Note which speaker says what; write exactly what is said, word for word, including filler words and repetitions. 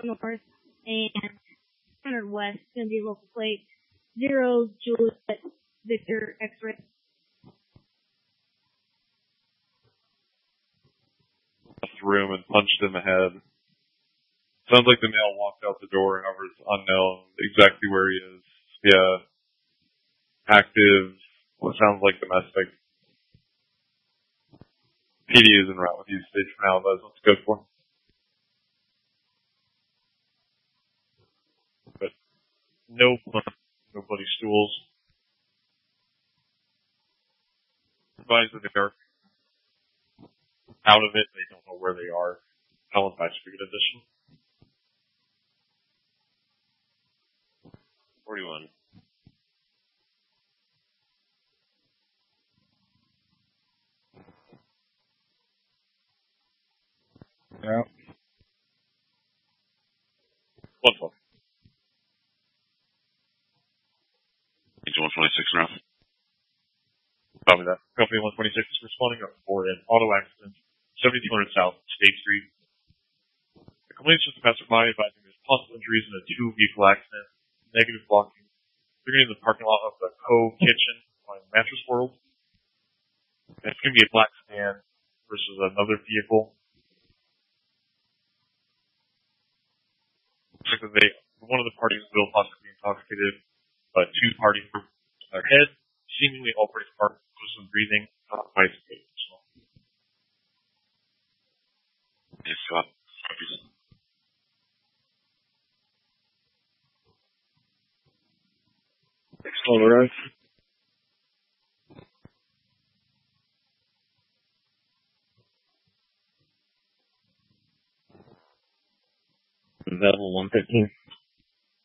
Speaker 1: north, and one hundred west, going to be local plate, zero Juliet Victor X-ray.
Speaker 2: Left the room and punched in the head. Sounds like the male walked out the door, however it's unknown exactly where he is. Yeah. Active, what sounds like domestic. P D is en route with you stage for now, that's what's good for. But no no bloody stools. Advise that they're out of it, they don't know where they are. Helen Patch for good addition.
Speaker 3: forty-one.
Speaker 4: Yeah.
Speaker 2: one twelve.
Speaker 3: Agent one twenty-six now.
Speaker 2: Copy that. Company one twenty-six is responding for an auto accident, seventy-two hundred South State Street. The complaint is just a passerby advising there's possible injuries in a two-vehicle accident, negative blocking. They're going to the parking lot of the Co Kitchen on Mattress World. And it's going to be a black sedan versus another vehicle. Looks like they, one of the parties will possibly be intoxicated, but two parties on their head, seemingly all parties are close to breathing, not quite safe. So.
Speaker 3: Yes, Scott.
Speaker 4: All right.
Speaker 5: Level one fifteen.